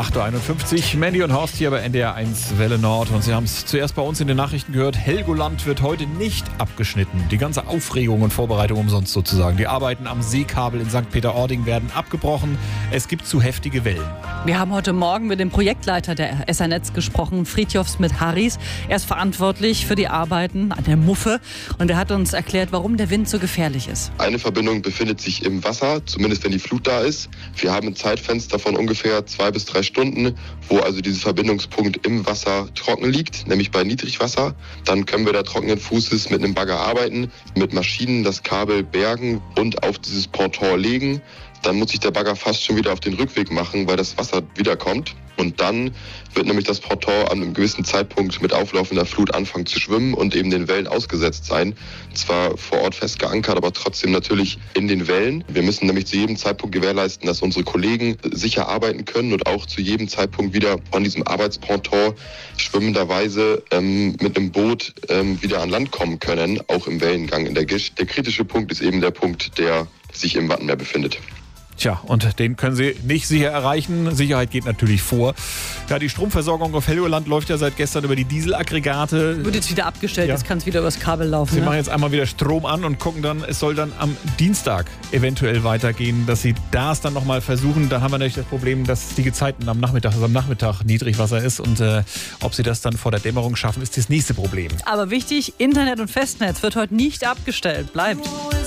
8.51 Uhr, Mandy und Horst hier bei NDR 1 Welle Nord. Und Sie haben es zuerst bei uns in den Nachrichten gehört, Helgoland wird heute nicht abgeschnitten. Die ganze Aufregung und Vorbereitung umsonst sozusagen. Die Arbeiten am Seekabel in St. Peter-Ording werden abgebrochen. Es gibt zu heftige Wellen. Wir haben heute Morgen mit dem Projektleiter der SR-Netz gesprochen, Fridtjof Smit-Harries. Er ist verantwortlich für die Arbeiten an der Muffe und er hat uns erklärt, warum der Wind so gefährlich ist. Eine Verbindung befindet sich im Wasser, zumindest wenn die Flut da ist. Wir haben ein Zeitfenster von ungefähr 2 bis 3 Stunden, wo also dieser Verbindungspunkt im Wasser trocken liegt, nämlich bei Niedrigwasser. Dann können wir da trockenen Fußes mit einem Bagger arbeiten, mit Maschinen das Kabel bergen und auf dieses Ponton legen. Dann muss sich der Bagger fast schon wieder auf den Rückweg machen, weil das Wasser wiederkommt. Und dann wird nämlich das Ponton an einem gewissen Zeitpunkt mit auflaufender Flut anfangen zu schwimmen und eben den Wellen ausgesetzt sein. Zwar vor Ort fest geankert, aber trotzdem natürlich in den Wellen. Wir müssen nämlich zu jedem Zeitpunkt gewährleisten, dass unsere Kollegen sicher arbeiten können und auch zu jedem Zeitpunkt wieder von diesem Arbeitsponton schwimmenderweise mit einem Boot wieder an Land kommen können, auch im Wellengang in der Gischt. Der kritische Punkt ist eben der Punkt, der sich im Wattenmeer befindet. Tja, und den können Sie nicht sicher erreichen. Sicherheit geht natürlich vor. Ja, die Stromversorgung auf Helgoland läuft ja seit gestern über die Dieselaggregate. Wird jetzt wieder abgestellt, jetzt kann es wieder übers Kabel laufen. Sie machen jetzt einmal wieder Strom an und gucken dann, es soll dann am Dienstag eventuell weitergehen, dass Sie das dann nochmal versuchen. Da haben wir natürlich das Problem, dass die Gezeiten am Nachmittag Niedrigwasser ist und ob Sie das dann vor der Dämmerung schaffen, ist das nächste Problem. Aber wichtig, Internet und Festnetz wird heute nicht abgestellt. Bleibt.